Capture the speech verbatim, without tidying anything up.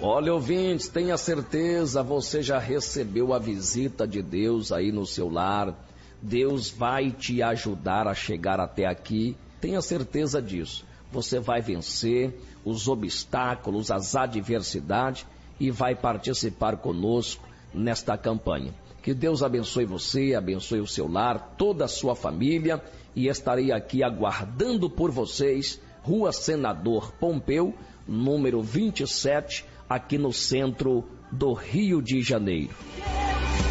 Olha, ouvintes, tenha certeza, você já recebeu a visita de Deus aí no seu lar. Deus vai te ajudar a chegar até aqui, tenha certeza disso. Você vai vencer os obstáculos, as adversidades e vai participar conosco nesta campanha. Que Deus abençoe você, abençoe o seu lar, toda a sua família, e estarei aqui aguardando por vocês, Rua Senador Pompeu, número vinte e sete, aqui no centro do Rio de Janeiro.